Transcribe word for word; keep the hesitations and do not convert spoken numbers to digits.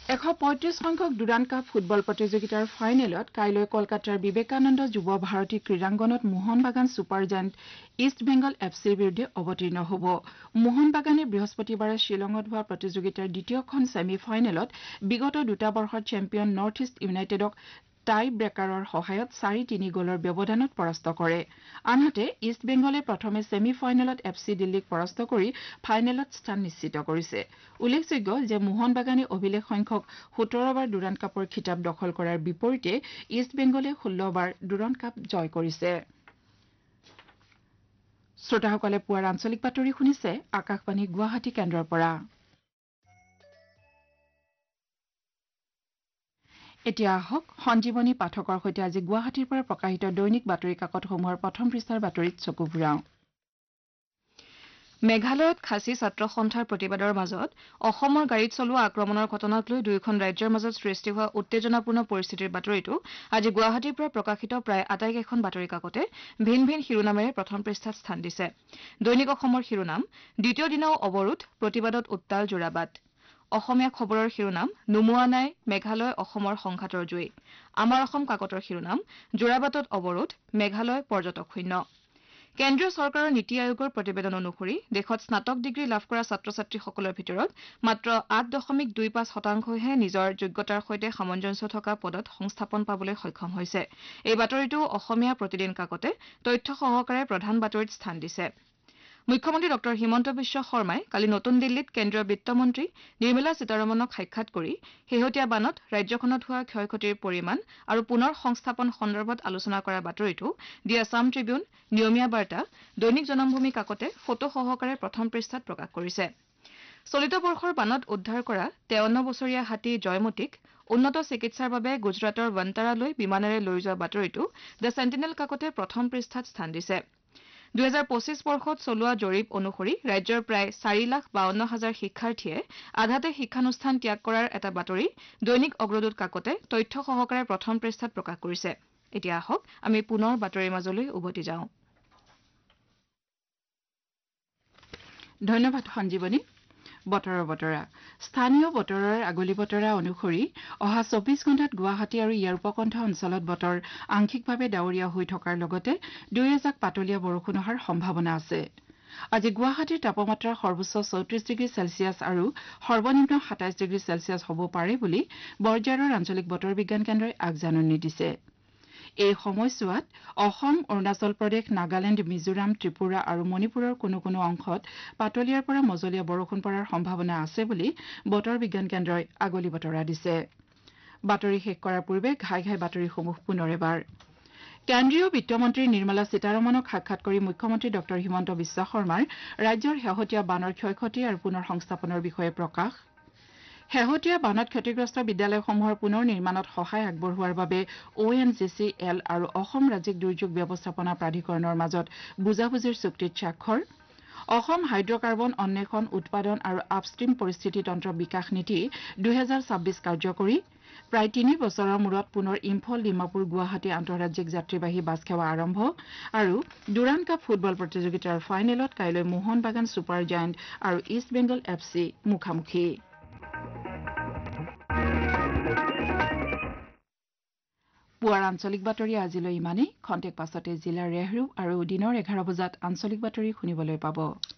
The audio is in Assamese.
এশ পঁয়ত্ৰিশ সংখ্যক ডুৰাণ্ড কাপ ফুটবল প্ৰতিযোগিতাৰ ফাইনেলত কাইলৈ কলকাতাৰ বিবেকানন্দ যুৱ Bharati ক্ৰীড়াংগণত Mohun Bagan super giant east Bengal F চিৰ বিৰুদ্ধে অৱতীৰ্ণ হ'ব। মোহনবাগানে বৃহস্পতিবাৰে শ্বিলঙত হোৱা প্ৰতিযোগিতাৰ দ্বিতীয়খন ছেমি ফাইনেলত বিগত দুটা বৰ্ষৰ চেম্পিয়ন নৰ্থ ইষ্ট ইউনাইটেডক টাই ব্ৰেকাৰৰ সহায়ত চাৰি তিনি গ'লৰ ব্যৱধানত পৰাস্ত কৰে। আনহাতে ইষ্ট বেংগলে প্ৰথমে ছেমি ফাইনেলত এফ চি দিল্লীক পৰাস্ত কৰি ফাইনেলত স্থান নিশ্চিত কৰিছে। উল্লেখযোগ্য যে মোহনবাগানে অভিলেখ সংখ্যক সোতৰ বাৰ ডুৰাণ্ড কাপৰ খিতাপ দখল কৰাৰ বিপৰীতে ইষ্ট বেংগলে ষোল্ল বাৰ ডুৰাণ্ড কাপ জয় কৰিছে। শ্ৰোতাসকলে পুৱাৰ আঞ্চলিক বাতৰি শুনিছে আকাশবাণী গুৱাহাটী কেন্দ্ৰৰ পৰা। এতিয়া আহক সঞ্জীৱনী পাঠকৰ সৈতে আজি গুৱাহাটীৰ পৰা প্ৰকাশিত দৈনিক বাতৰি কাকতসমূহৰ প্ৰথম পৃষ্ঠাৰ বাতৰিত চকু ফুৰাওঁ। মেঘালয়ত খাচী ছাত্ৰ সন্থাৰ প্ৰতিবাদৰ মাজত অসমৰ গাড়ীত চলোৱা আক্ৰমণৰ ঘটনাক লৈ দুয়োখন ৰাজ্যৰ মাজত সৃষ্টি হোৱা উত্তেজনাপূৰ্ণ পৰিস্থিতিৰ বাতৰিটো আজি গুৱাহাটীৰ পৰা প্ৰকাশিত প্ৰায় আটাইকেইখন বাতৰি কাকতে ভিন ভিন শিৰোনামেৰে প্ৰথম পৃষ্ঠাত স্থান দিছে। দৈনিক অসমৰ শিৰোনাম দ্বিতীয় দিনাও অৱৰোধ প্ৰতিবাদত উত্তাল যোৰাবাট। অসমীয়া খবৰৰ শিৰোনাম নুমুৱা নাই মেঘালয় অসমৰ সংঘাতৰ জুই। আমাৰ অসম কাকতৰ শিৰোনাম যোৰাবাটত অৱৰোধ মেঘালয় পৰ্যটক শূন্য। কেন্দ্ৰীয় চৰকাৰৰ নীতি আয়োগৰ প্ৰতিবেদন অনুসৰি দেশত স্নাতক ডিগ্ৰী লাভ কৰা ছাত্ৰ ছাত্ৰীসকলৰ ভিতৰত মাত্ৰ আঠ দশমিক দুই পাঁচ শতাংশহে নিজৰ যোগ্যতাৰ সৈতে সামঞ্জস্য থকা পদত সংস্থাপন পাবলৈ সক্ষম হৈছে। এই বাতৰিটো অসমীয়া প্ৰতিদিন কাকতে তথ্য সহকাৰে প্ৰধান বাতৰিত স্থান দিছে। মুখ্যমন্ত্ৰী ডঃ হিমন্ত বিশ্ব শৰ্মাই কালি নতুন দিল্লীত কেন্দ্ৰীয় বিত্তমন্ত্ৰী নিৰ্মলা সীতাৰমণক সাক্ষাৎ কৰি শেহতীয়া বানত ৰাজ্যখনত হোৱা ক্ষয় ক্ষতিৰ পৰিমাণ আৰু পুনৰ সংস্থাপন সন্দৰ্ভত আলোচনা কৰা বাতৰিটো দি আছাম ট্ৰিবিউন, নিয়মীয়া বাৰ্তা, দৈনিক জনমভূমি কাকতে ফটো সহকাৰে প্ৰথম পৃষ্ঠাত প্ৰকাশ কৰিছে। চলিত বৰ্ষৰ বানত উদ্ধাৰ কৰা তেৱন্ন বছৰীয়া হাতী জয়মতীক উন্নত চিকিৎসাৰ বাবে গুজৰাটৰ বন্তাৰালৈ বিমানেৰে লৈ যোৱা বাতৰিটো দ্য চেণ্টিনেল কাকতে প্ৰথম পৃষ্ঠাত স্থান দিছে। দুহেজাৰ পঁচিছ বৰ্ষত চলোৱা জৰীপ অনুসৰি ৰাজ্যৰ প্ৰায় চাৰি লাখ বাৱন্ন হাজাৰ শিক্ষাৰ্থীয়ে আধাতে শিক্ষানুষ্ঠান ত্যাগ কৰাৰ এটা বাতৰি দৈনিক অগ্ৰদূত কাকতে তথ্য সহকাৰে প্ৰথম পৃষ্ঠাত প্ৰকাশ কৰিছে। এতিয়া আহক আমি পুনৰ বাতৰিৰ মাজলৈ উভতি যাওঁ। ধন্যবাদ সঞ্জীৱনী। বতৰৰ বতৰা স্থানীয় বতৰৰ আগলি বতৰা অনুসৰি অহা চৌবিশ ঘণ্টাত গুৱাহাটী আৰু ইয়াৰ উপকণ্ঠ অঞ্চলত বতৰ আংশিকভাৱে ডাৱৰীয়া হৈ থকাৰ লগতে দুই এজাক পাতলীয়া বৰষুণ অহাৰ সম্ভাৱনা আছে। আজি গুৱাহাটীৰ তাপমাত্ৰা সৰ্বোচ্চ চৌত্ৰিশ ডিগ্ৰী চেলছিয়াছ আৰু সৰ্বনিম্ন সাতাইশ ডিগ্ৰী চেলছিয়াছ হ'ব পাৰে বুলি বৰঝাৰৰ আঞ্চলিক বতৰ বিজ্ঞান কেন্দ্ৰই আগজাননী দিছে। এই সময়ছোৱাত অসম, অৰুণাচল প্ৰদেশ, নাগালেণ্ড, মিজোৰাম, ত্ৰিপুৰা আৰু মণিপুৰৰ কোনো কোনো অংশত পাতলীয়াৰ পৰা মজলীয়া বৰষুণ পৰাৰ সম্ভাৱনা আছে বুলি বতৰ বিজ্ঞান কেন্দ্ৰই আগলি বতৰা দিছে। বাতৰি শেষ কৰাৰ পূৰ্বে ঘাই ঘাই বাতৰিসমূহ পুনৰ এবাৰ। কেন্দ্ৰীয় বিত্তমন্ত্ৰী নিৰ্মলা সীতাৰমণক সাক্ষাৎ কৰি মুখ্যমন্ত্ৰী ডঃ হিমন্ত বিশ্ব শৰ্মাৰ ৰাজ্যৰ শেহতীয়া বানৰ ক্ষয় ক্ষতি আৰু পুনৰ সংস্থাপনৰ বিষয়ে প্ৰকাশ। শেহতীয়া বানত ক্ষতিগ্ৰস্ত বিদ্যালয়সমূহৰ পুনৰ নিৰ্মাণত সহায় আগবঢ়োৱাৰ বাবে অ' এন জি চি এল আৰু অসম ৰাজ্যিক দুৰ্যোগ ব্যৱস্থাপনা প্ৰাধিকৰণৰ মাজত বুজাবুজিৰ চুক্তিত স্বাক্ষৰ। অসম হাইড্ৰকাৰ্বন অন্বেষণ উৎপাদন আৰু আপষ্ট্ৰীম পৰিস্থিতি তন্ত্ৰ বিকাশ নীতি দুহেজাৰ ছাব্বিছ কাৰ্যকৰী। প্ৰায় তিনি বছৰৰ মূৰত পুনৰ ইম্ফল, ডিমাপুৰ, গুৱাহাটী আন্তঃৰাজ্যিক যাত্ৰীবাহী বাছ সেৱা আৰম্ভ আৰু ডুৰাণ্ড কাপ ফুটবল প্ৰতিযোগিতাৰ ফাইনেলত কাইলৈ মোহনবাগান ছুপাৰ জায়াণ্ট আৰু ইষ্ট বেংগল এফ চি মুখামুখি। পুৱাৰ আঞ্চলিক বাতৰি আজিলৈ ইমানেই। খন্তেক পাছতে জিলাৰ ৰেহৰু আৰু দিনৰ এঘাৰ বজাত আঞ্চলিক বাতৰি শুনিবলৈ পাব।